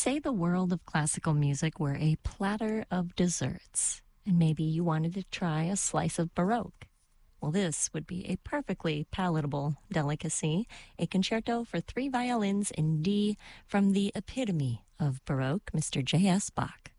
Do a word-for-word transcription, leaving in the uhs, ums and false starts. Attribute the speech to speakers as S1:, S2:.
S1: Say the world of classical music were a platter of desserts, and maybe you wanted to try a slice of Baroque. Well, this would be a perfectly palatable delicacy, a concerto for three violins in D from the epitome of Baroque, Mister J S. Bach.